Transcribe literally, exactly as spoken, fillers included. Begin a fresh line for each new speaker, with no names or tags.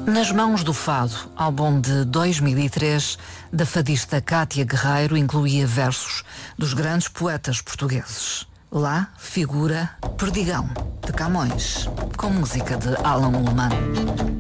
Nas Mãos do Fado, álbum de dois mil e três da fadista Cátia Guerreiro, incluía versos dos grandes poetas portugueses. Lá figura Perdigão, de Camões, com música de Alan Ullman.